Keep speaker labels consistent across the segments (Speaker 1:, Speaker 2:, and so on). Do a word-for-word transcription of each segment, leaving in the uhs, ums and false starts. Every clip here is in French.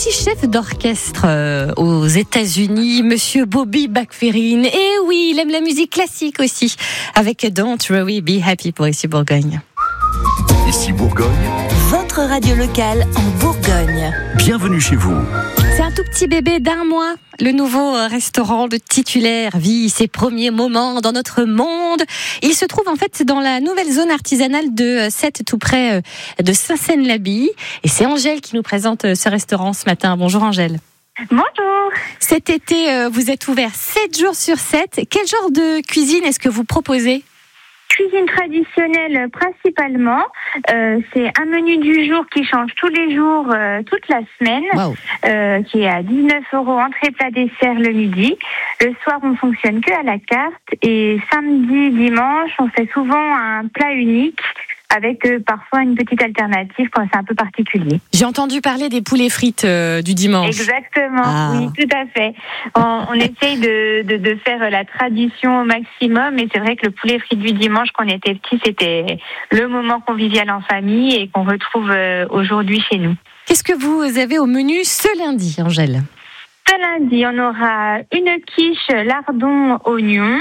Speaker 1: aussi chef d'orchestre euh, aux États-Unis, Monsieur Bobby McFerrin. Et oui, il aime la musique classique aussi, avec Don't Worry, Be Happy pour Ici Bourgogne.
Speaker 2: Ici Bourgogne,
Speaker 3: votre radio locale en Bourgogne.
Speaker 2: Bienvenue chez vous.
Speaker 1: C'est un tout petit bébé d'un mois. Le nouveau restaurant Le Titulaire vit ses premiers moments dans notre monde. Il se trouve en fait dans la nouvelle zone artisanale de Sète, tout près de Saint-Seine-l'Abbaye. Et c'est Angèle qui nous présente ce restaurant ce matin. Bonjour Angèle.
Speaker 4: Bonjour.
Speaker 1: Cet été, vous êtes ouvert sept jours sur sept. Quel genre de cuisine est-ce que vous proposez ?
Speaker 4: Cuisine traditionnelle principalement. Euh, c'est un menu du jour qui change tous les jours, euh, toute la semaine,
Speaker 1: Wow.
Speaker 4: euh, qui est à dix-neuf euros, entrée, plat, dessert le midi. Le soir, on fonctionne que à la carte. Et samedi, dimanche, on fait souvent un plat unique avec euh, parfois une petite alternative quand c'est un peu particulier.
Speaker 1: J'ai entendu parler des poulets frites euh, du dimanche.
Speaker 4: Exactement,
Speaker 1: Ah.
Speaker 4: oui, tout à fait. On, on essaye de, de, de faire la tradition au maximum, et c'est vrai que le poulet frit du dimanche, quand on était petit, c'était le moment convivial en famille et qu'on retrouve euh, aujourd'hui chez nous.
Speaker 1: Qu'est-ce que vous avez au menu ce lundi, Angèle ?
Speaker 4: Ce lundi, on aura une quiche lardon oignon.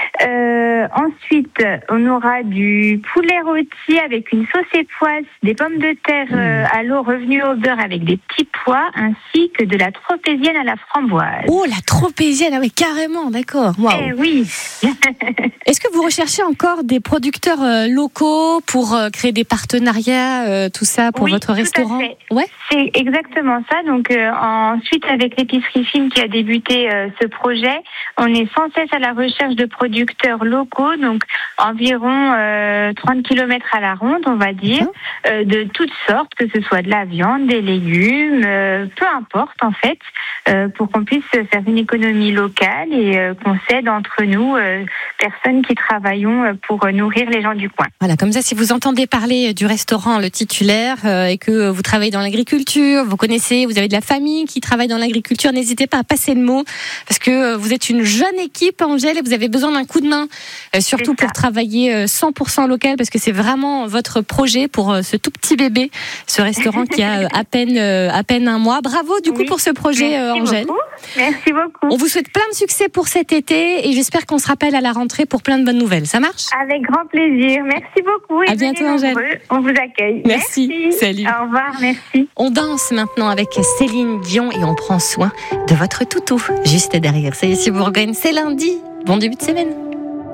Speaker 4: Euh, ensuite, on aura du poulet rôti avec une sauce époisse, des pommes de terre euh, à l'eau revenues au beurre avec des petits pois, ainsi que de la tropézienne à la framboise.
Speaker 1: Oh, la tropézienne, ah oui, carrément, d'accord. Wow.
Speaker 4: Eh oui.
Speaker 1: Est-ce que vous recherchez encore des producteurs euh, locaux pour euh, créer des partenariats, euh, tout ça, pour
Speaker 4: Oui,
Speaker 1: votre
Speaker 4: tout à
Speaker 1: restaurant ?
Speaker 4: fait.
Speaker 1: Ouais.
Speaker 4: C'est exactement ça. Donc, euh, ensuite, avec l'épicerie fine qui a débuté euh, ce projet, on est sans cesse à la recherche de producteurs locaux, donc environ euh, trente kilomètres à la ronde, on va dire, euh, de toutes sortes, que ce soit de la viande, des légumes, euh, peu importe en fait, euh, pour qu'on puisse faire une économie locale et euh, qu'on s'aide entre nous, euh, personnes qui travaillons pour nourrir les gens du coin.
Speaker 1: Voilà, comme ça, si vous entendez parler du restaurant Le Titulaire euh, et que vous travaillez dans l'agriculture, vous connaissez, vous avez de la famille qui travaille dans l'agriculture, n'hésitez pas à passer le mot, parce que euh, vous êtes une jeune équipe, Angèle, et vous avez besoin d'un coup de main, euh, surtout pour travailler euh, cent pour cent local, parce que c'est vraiment votre projet pour euh, ce tout petit bébé, ce restaurant qui a euh, à peine euh, à peine un mois. Bravo du coup
Speaker 4: Oui.
Speaker 1: pour ce projet, euh,
Speaker 4: Merci
Speaker 1: Angèle.
Speaker 4: beaucoup. Merci beaucoup.
Speaker 1: On vous souhaite plein de succès pour cet été et j'espère qu'on se rappelle à la rentrée pour plein de bonnes nouvelles. Ça marche ?
Speaker 4: Avec grand plaisir. Merci beaucoup. Et
Speaker 1: À bientôt,
Speaker 4: venez
Speaker 1: Angèle.
Speaker 4: nombreux. On vous accueille.
Speaker 1: Merci. Salut.
Speaker 4: Au revoir. Merci.
Speaker 1: On danse maintenant avec Céline Dion et on prend soin de votre toutou. Juste derrière, c'est ici Bourgogne, c'est lundi. Bon début de semaine.